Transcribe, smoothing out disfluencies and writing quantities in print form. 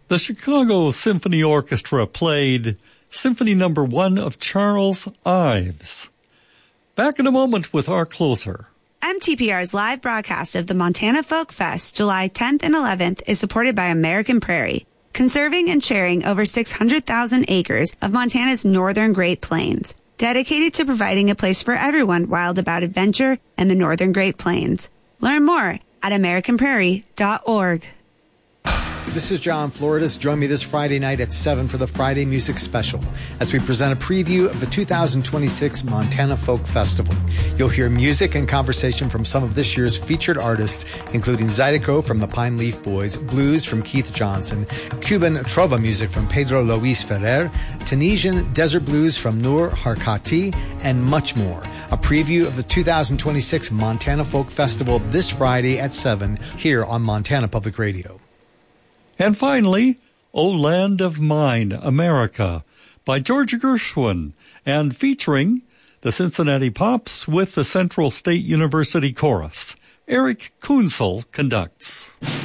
The Chicago Symphony Orchestra played Symphony No. 1 of Charles Ives. Back in a moment with our closer. MTPR's live broadcast of the Montana Folk Fest, July 10th and 11th, is supported by American Prairie, conserving and sharing over 600,000 acres of Montana's northern Great Plains, dedicated to providing a place for everyone wild about adventure and the northern Great Plains. Learn more at americanprairie.org. This is John Floridas. Join me this Friday night at 7 for the Friday Music Special as we present a preview of the 2026 Montana Folk Festival. You'll hear music and conversation from some of this year's featured artists, including Zydeco from the Pine Leaf Boys, blues from Keith Johnson, Cuban trova music from Pedro Luis Ferrer, Tunisian desert blues from Noor Harkati, and much more. A preview of the 2026 Montana Folk Festival this Friday at 7 here on Montana Public Radio. And finally, O Land of Mine, America, by George Gershwin, and featuring the Cincinnati Pops with the Central State University Chorus. Eric Kunsel conducts.